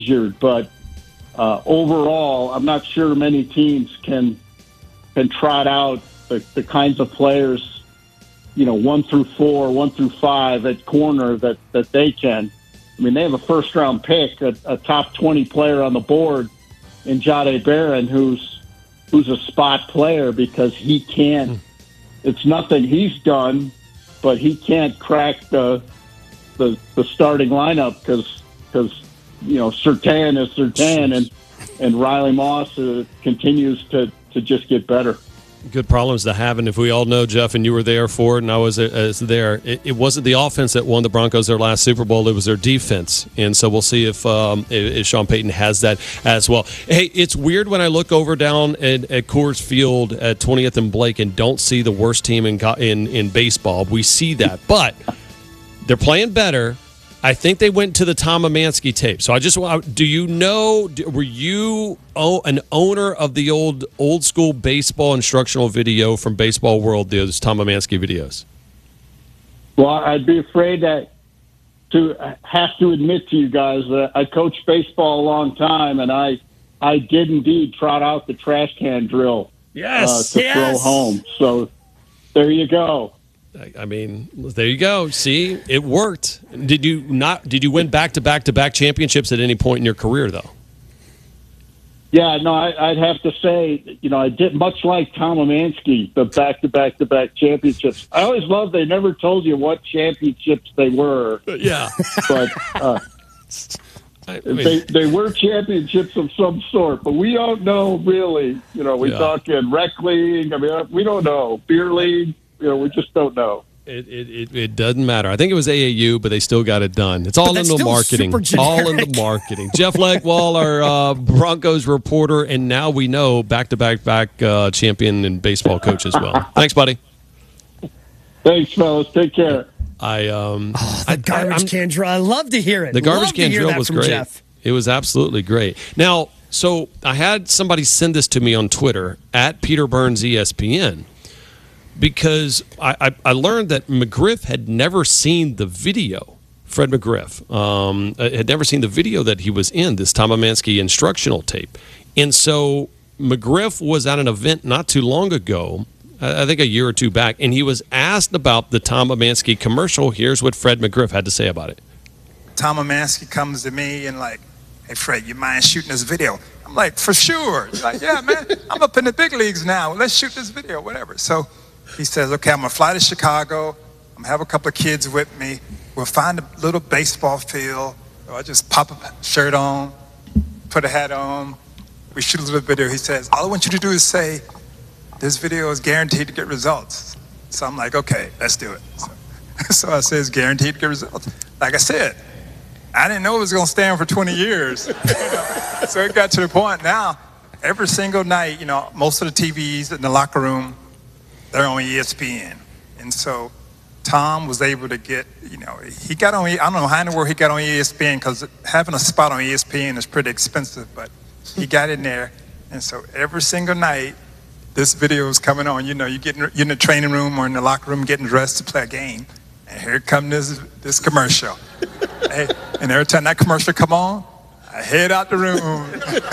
injured, but overall, I'm not sure many teams can trot out the kinds of players, 1 through 4, 1 through 5 at corner that they can. I mean, they have a first-round pick, a top 20 player on the board in Jahdae Barron, who's a spot player because he can't. It's nothing he's done, but he can't crack the starting lineup because Surtain is Surtain, and Riley Moss continues to just get better. Good problems to have, and if we all know, Jeff, and you were there for it, and I was there, it wasn't the offense that won the Broncos their last Super Bowl, it was their defense, and so we'll see if Sean Payton has that as well. Hey, it's weird when I look over down at Coors Field at 20th and Blake and don't see the worst team in baseball. We see that, but they're playing better. I think they went to the Tom Amansky tape. So do you know, were you an owner of the old school baseball instructional video from Baseball World, those Tom Amansky videos? Well, I'd be afraid to have to admit to you guys that I coached baseball a long time, and I did indeed trot out the trash can drill to throw home. So there you go. I mean, there you go. See, it worked. Did you win back-to-back championships at any point in your career, though? Yeah, no, I'd have to say, I did much like Tom Amansky, the back-to-back championships. I always loved they never told you what championships they were. Yeah. But they were championships of some sort, but we don't know really. Talk in rec league. I mean, we don't know. Beer league. We just don't know. It doesn't matter. I think it was AAU, but they still got it done. It's all in the marketing. All in the marketing. Jeff Legwall, our Broncos reporter, and now we know back-to-back champion and baseball coach as well. Thanks, buddy. Thanks, fellas. Take care. Garbage can drill. I love to hear it. The garbage can drill was great. Jeff. It was absolutely great. Now, so I had somebody send this to me on Twitter at Peter Burns ESPN. Because I learned that McGriff had never seen the video, Fred McGriff, had never seen the video that he was in, this Tom Amansky instructional tape. And so McGriff was at an event not too long ago, I think a year or two back, and he was asked about the Tom Amansky commercial. Here's what Fred McGriff had to say about it. Tom Amansky comes to me and like, hey, Fred, you mind shooting this video? I'm like, for sure. He's like, yeah, man, I'm up in the big leagues now. Let's shoot this video, whatever. So he says, okay, I'm going to fly to Chicago. I'm going to have a couple of kids with me. We'll find a little baseball field. So I just pop a shirt on, put a hat on. We shoot a little video. He says, all I want you to do is say, this video is guaranteed to get results. So I'm like, okay, let's do it. So I say, it's guaranteed to get results. Like I said, I didn't know it was going to stand for 20 years. So it got to the point now, every single night, most of the TVs in the locker room, they're on ESPN. And so Tom was able to get, he got on, I don't know how in the world he got on ESPN because having a spot on ESPN is pretty expensive, but he got in there. And so every single night, this video is coming on. You're in the training room or in the locker room getting dressed to play a game. And here comes this commercial. Hey, and every time that commercial come on, I head out the room.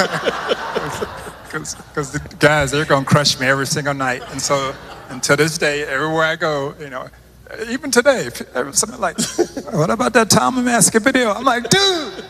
Because the guys, they're going to crush me every single night. And so until this day, everywhere I go, even today, something like, what about that Tom Amansky video? I'm like, dude,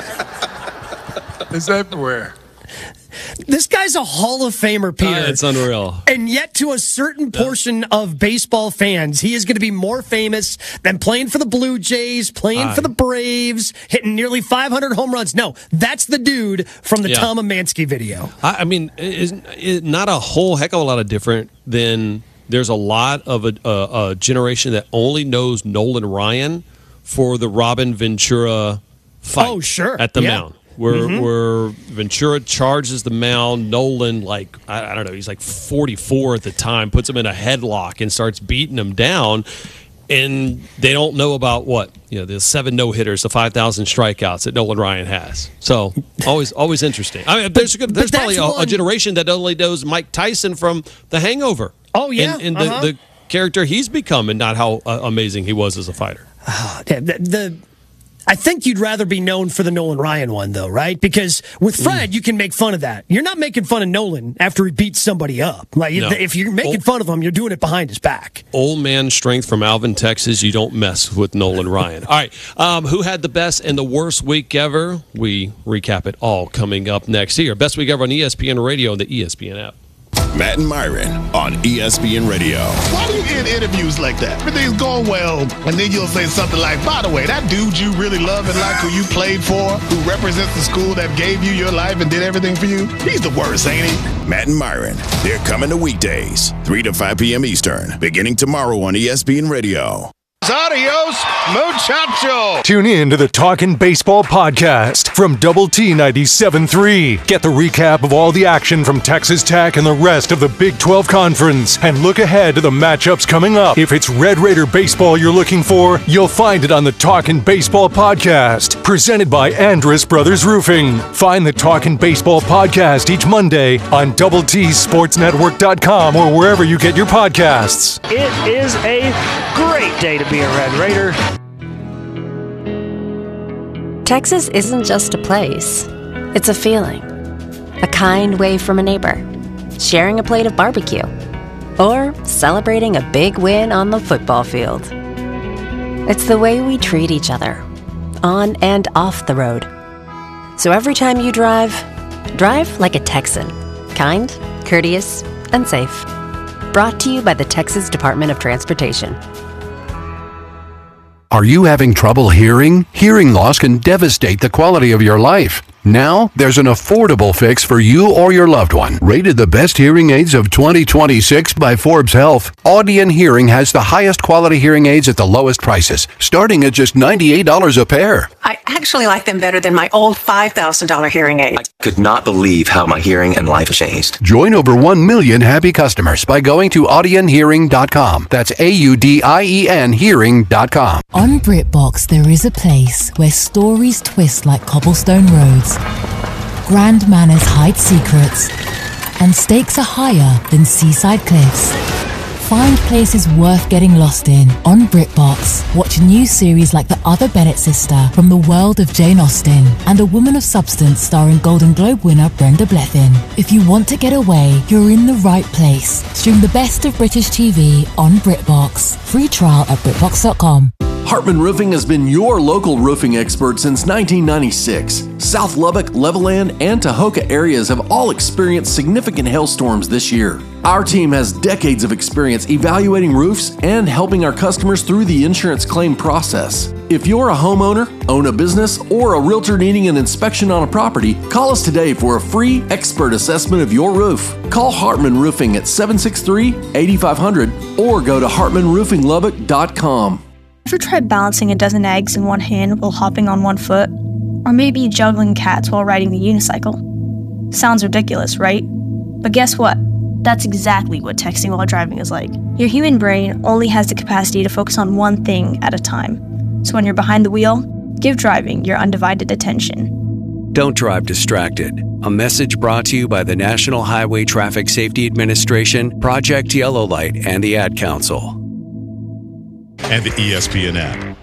it's everywhere. This guy's a Hall of Famer, Peter. It's unreal. And yet, to a certain portion of baseball fans, he is going to be more famous than playing for the Blue Jays, playing for the Braves, hitting nearly 500 home runs. No, that's the dude from the Tom Amansky video. I mean, it's not a whole heck of a lot of different than there's a lot of a generation that only knows Nolan Ryan for the Robin Ventura fight. Oh, sure. At the mound. Where Ventura charges the mound, Nolan, like, I don't know, he's like 44 at the time, puts him in a headlock and starts beating him down. And they don't know about the 7 no-hitters, the 5,000 strikeouts that Nolan Ryan has. So always interesting. I mean, there's probably a generation that only knows Mike Tyson from The Hangover. Oh, yeah. And the character he's become and not how amazing he was as a fighter. I think you'd rather be known for the Nolan Ryan one, though, right? Because with Fred, you can make fun of that. You're not making fun of Nolan after he beats somebody up. Like, if you're making fun of him, you're doing it behind his back. Old man strength from Alvin, Texas. You don't mess with Nolan Ryan. All right. Who had the best and the worst week ever? We recap it all coming up next here. Best week ever on ESPN Radio and the ESPN app. Matt and Myron on ESPN Radio. Why do you end interviews like that? Everything's going well, and then you'll say something like, by the way, that dude you really love and like, who you played for, who represents the school that gave you your life and did everything for you, he's the worst, ain't he? Matt and Myron, they're coming to weekdays, 3 to 5 p.m. Eastern, beginning tomorrow on ESPN Radio. Adios, muchacho. Tune in to the Talkin' Baseball podcast from Double T 97.3. Get the recap of all the action from Texas Tech and the rest of the Big 12 Conference. And look ahead to the matchups coming up. If it's Red Raider baseball you're looking for, you'll find it on the Talkin' Baseball podcast, presented by Andrus Brothers Roofing. Find the Talkin' Baseball podcast each Monday on DoubleTSportsNetwork.com or wherever you get your podcasts. It is a great day to be a Red Raider. Texas isn't just a place. It's a feeling. A kind wave from a neighbor. Sharing a plate of barbecue. Or celebrating a big win on the football field. It's the way we treat each other. On and off the road. So every time you drive like a Texan. Kind, courteous, and safe. Brought to you by the Texas Department of Transportation. Are you having trouble hearing? Hearing loss can devastate the quality of your life. Now, there's an affordable fix for you or your loved one. Rated the best hearing aids of 2026 by Forbes Health, Audion Hearing has the highest quality hearing aids at the lowest prices, starting at just $98 a pair. I actually like them better than my old $5,000 hearing aid. I could not believe how my hearing and life changed. Join over 1 million happy customers by going to audionhearing.com. That's AUDIEN hearing.com. On BritBox, there is a place where stories twist like cobblestone roads. Grand manners hide secrets, and stakes are higher than seaside cliffs. Find places worth getting lost in on BritBox. Watch new series like The Other Bennett Sister from the world of Jane Austen and A Woman of Substance starring Golden Globe winner Brenda Blethyn. If you want to get away, you're in the right place. Stream the best of British TV on BritBox. Free trial at BritBox.com. Hartman Roofing has been your local roofing expert since 1996. South Lubbock, Levelland, and Tahoka areas have all experienced significant hailstorms this year. Our team has decades of experience evaluating roofs and helping our customers through the insurance claim process. If you're a homeowner, own a business, or a realtor needing an inspection on a property, call us today for a free expert assessment of your roof. Call Hartman Roofing at 763-8500 or go to hartmanroofinglubbock.com. Ever tried balancing a dozen eggs in one hand while hopping on one foot? Or maybe juggling cats while riding the unicycle? Sounds ridiculous, right? But guess what? That's exactly what texting while driving is like. Your human brain only has the capacity to focus on one thing at a time. So when you're behind the wheel, give driving your undivided attention. Don't drive distracted. A message brought to you by the National Highway Traffic Safety Administration, Project Yellow Light, and the Ad Council. And the ESPN app.